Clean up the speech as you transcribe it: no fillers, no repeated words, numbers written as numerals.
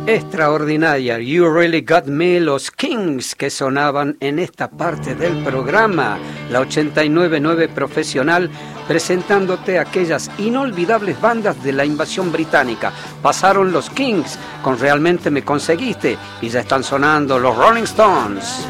Extraordinaria, You Really Got Me, los Kings que sonaban en esta parte del programa, la 89.9 Profesional, presentándote aquellas inolvidables bandas de la invasión británica. Pasaron los Kings con Realmente Me Conseguiste y ya están sonando los Rolling Stones.